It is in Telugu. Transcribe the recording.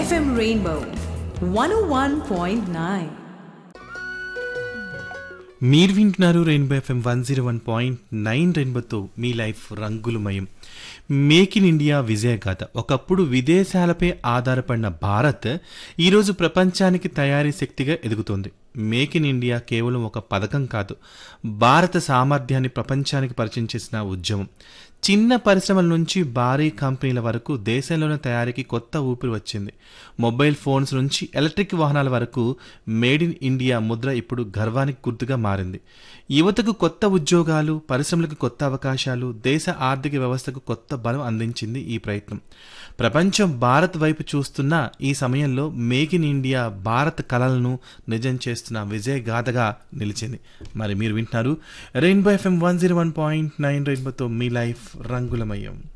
FM Rainbow 101.9. మీరు వింటున్నారు రెయిన్బో ఎఫ్ఎం 101.9 రెయిన్బోతో మీ లైఫ్ రంగులమయం. Make in India విజయగాథ. ఒకప్పుడు విదేశాలపై ఆధారపడిన భారత్ ఈరోజు ప్రపంచానికి తయారీ శక్తిగా ఎదుగుతోంది. మేక్ ఇన్ ఇండియా కేవలం ఒక పథకం కాదు, భారత సామర్థ్యాన్ని ప్రపంచానికి పరిచయం చేసిన ఉద్యమం. చిన్న పరిశ్రమల నుంచి భారీ కంపెనీల వరకు దేశంలోని తయారీకి కొత్త ఊపిరి వచ్చింది. మొబైల్ ఫోన్స్ నుంచి ఎలక్ట్రిక్ వాహనాల వరకు మేడ్ ఇన్ ఇండియా ముద్ర ఇప్పుడు గర్వానికి గుర్తుగా మారింది. యువతకు కొత్త ఉద్యోగాలు, పరిశ్రమలకు కొత్త అవకాశాలు, దేశ ఆర్థిక వ్యవస్థకు కొత్త బలం అందించింది ఈ ప్రయత్నం. ప్రపంచం భారత్ వైపు చూస్తున్న ఈ సమయంలో మేక్ ఇన్ ఇండియా భారత్ కలలను నిజం చేస్తున్న విజయగాథగా నిలిచింది. మరి మీరు వింటున్నారు రెయిన్బో ఎఫ్ఎం 101.9 రెయిన్బోతో మీ లైఫ్ రంగులమయం.